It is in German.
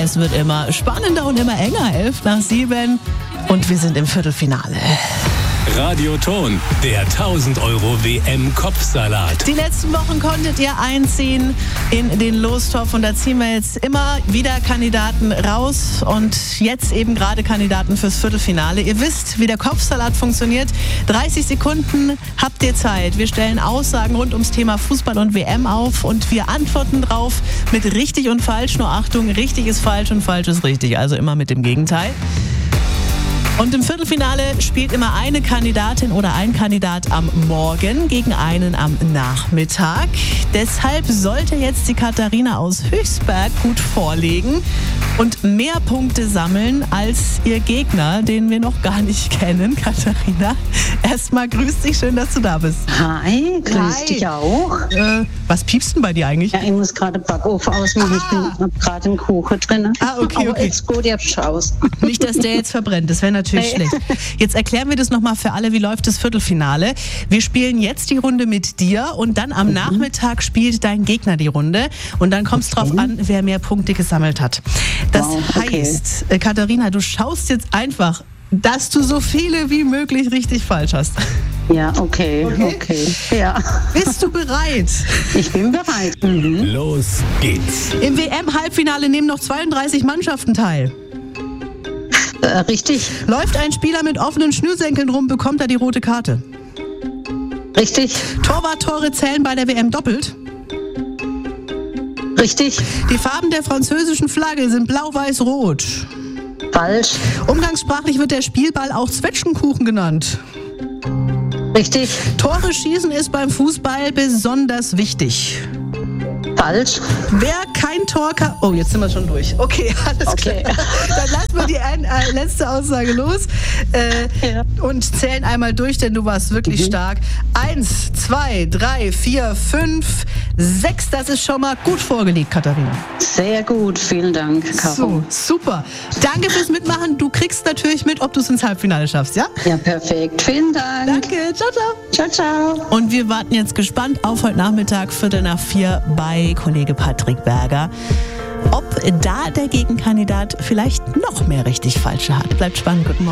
Es wird immer spannender und immer enger. 6:11 und wir sind im Viertelfinale. Radioton, der 1000 Euro WM-Kopfsalat. Die letzten Wochen konntet ihr einziehen in den Lostopf und da ziehen wir jetzt immer wieder Kandidaten raus und jetzt eben gerade Kandidaten fürs Viertelfinale. Ihr wisst, wie der Kopfsalat funktioniert. 30 Sekunden habt ihr Zeit. Wir stellen Aussagen rund ums Thema Fußball und WM auf und wir antworten drauf mit richtig und falsch. Nur Achtung, richtig ist falsch und falsch ist richtig. Also immer mit dem Gegenteil. Und im Viertelfinale spielt immer eine Kandidatin oder ein Kandidat am Morgen gegen einen am Nachmittag. Deshalb sollte jetzt die Katharina aus Höchstberg gut vorlegen und mehr Punkte sammeln als ihr Gegner, den wir noch gar nicht kennen. Katharina, erstmal grüß dich, schön, dass du da bist. Hi, grüß dich auch. Was piepst denn bei dir eigentlich? Ja, ich muss gerade Backofen ausmachen. Ich habe gerade einen Kuchen drin. Okay. Aber ist gut, ich hab's aus. Nicht, dass der jetzt verbrennt, das wäre natürlich schlecht. Jetzt erklären wir das nochmal für alle, wie läuft das Viertelfinale. Wir spielen jetzt die Runde mit dir und dann am Nachmittag spielt dein Gegner die Runde und dann kommt es drauf an, wer mehr Punkte gesammelt hat. Das heißt, Katharina, du schaust jetzt einfach, dass du so viele wie möglich richtig falsch hast. Ja, okay. Ja. Bist du bereit? Ich bin bereit. Los geht's. Im WM-Halbfinale nehmen noch 32 Mannschaften teil. Richtig. Läuft ein Spieler mit offenen Schnürsenkeln rum, bekommt er die rote Karte. Richtig. Torwarttore zählen bei der WM doppelt. Richtig. Die Farben der französischen Flagge sind blau, weiß, rot. Falsch. Umgangssprachlich wird der Spielball auch Zwetschgenkuchen genannt. Richtig. Tore schießen ist beim Fußball besonders wichtig. Falsch. Wer kein Tor kann... Oh, jetzt sind wir schon durch. Okay, alles klar. Dann lassen wir die letzte Aussage los und zählen einmal durch, denn du warst wirklich stark. 1, 2, 3, 4, 5, 6. Das ist schon mal gut vorgelegt, Katharina. Sehr gut, vielen Dank, Caro. So, super. Danke fürs Mitmachen. Du kriegst natürlich mit, ob du es ins Halbfinale schaffst, ja? Ja, perfekt. Vielen Dank. Danke. Ciao, ciao. Ciao, ciao. Und wir warten jetzt gespannt auf heute Nachmittag, 3:45 bei Kollege Patrick Berger. Ob da der Gegenkandidat vielleicht noch mehr richtig Falsche hat. Bleibt spannend. Guten Morgen.